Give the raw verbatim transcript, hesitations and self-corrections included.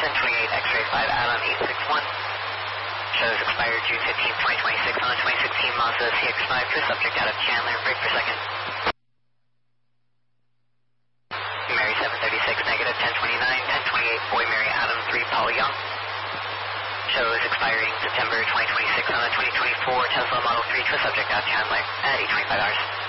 ten twenty-eight, X-ray five, Adam eight six one. Shows expired June fifteenth, twenty twenty-six on a twenty sixteen Mazda C X five to subject out of Chandler, brake per second. Mary seven thirty-six, negative ten twenty-nine, ten twenty-eight, Boy Mary Adam three, Paul Young. Shows expiring September twenty twenty-six on a twenty twenty-four Tesla Model three to subject out Chandler at eight twenty-five hours.